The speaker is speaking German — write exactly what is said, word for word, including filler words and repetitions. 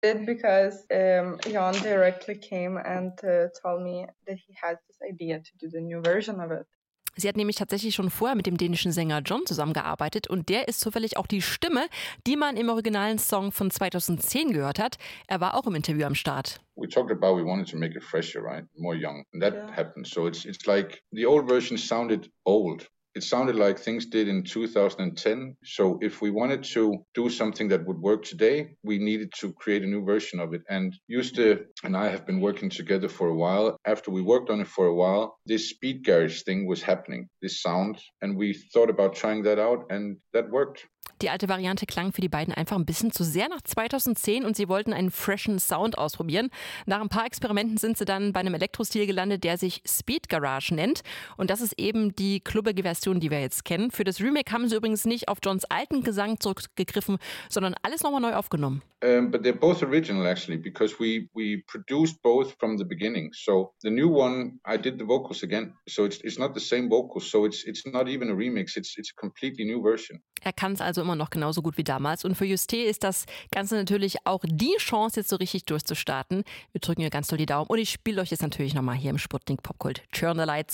did because um, Jan directly came and uh, told me that he has this idea to do the new version of it. Sie hat nämlich tatsächlich schon vorher mit dem dänischen Sänger John zusammengearbeitet und der ist zufällig auch die Stimme, die man im originalen Song von zweitausendzehn gehört hat. Er war auch im Interview am Start. We talked about we wanted to make it fresher, right? More young. And that Yeah. happened. So it's it's like the old version sounded old. It sounded like things did in two thousand ten. So if we wanted to do something that would work today, we needed to create a new version of it. And Juste and I have been working together for a while. After we worked on it for a while, this speed garage thing was happening, this sound. And we thought about trying that out and that worked. Die alte Variante klang für die beiden einfach ein bisschen zu sehr nach zweitausendzehn und sie wollten einen freshen Sound ausprobieren. Nach ein paar Experimenten sind sie dann bei einem Elektrostil gelandet, der sich Speed Garage nennt. Und das ist eben die klubbige Version, die wir jetzt kennen. Für das Remake haben sie übrigens nicht auf Johns alten Gesang zurückgegriffen, sondern alles nochmal neu aufgenommen. Um, but they're both original actually, because we we produced both from the beginning. So the new one, I did the vocals again. So it's it's not the same vocals. So it's it's not even a remix. It's it's a completely new version. Er kann es also immer noch genauso gut wie damals. Und für Juste ist das Ganze natürlich auch die Chance, jetzt so richtig durchzustarten. Wir drücken ihr ganz doll die Daumen. Und ich spiele euch jetzt natürlich nochmal hier im Sputnik Popkult Turn the Lights